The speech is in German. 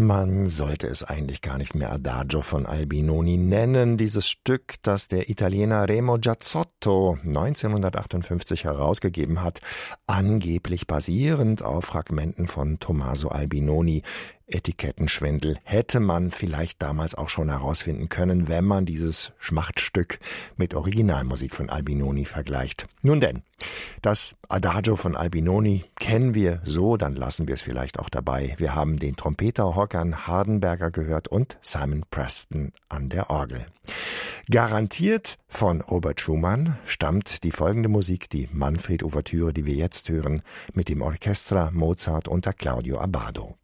Man sollte es eigentlich gar nicht mehr Adagio von Albinoni nennen. Dieses Stück, das der Italiener Remo Giazzotto 1958 herausgegeben hat, angeblich basierend auf Fragmenten von Tommaso Albinoni. Etikettenschwindel hätte man vielleicht damals auch schon herausfinden können, wenn man dieses Schmachtstück mit Originalmusik von Albinoni vergleicht. Nun denn, das Adagio von Albinoni kennen wir so, dann lassen wir es vielleicht auch dabei. Wir haben den Trompeter Håkan Hardenberger gehört und Simon Preston an der Orgel. Garantiert von Robert Schumann stammt die folgende Musik, die Manfred-Ouvertüre, die wir jetzt hören, mit dem Orchestra Mozart unter Claudio Abbado.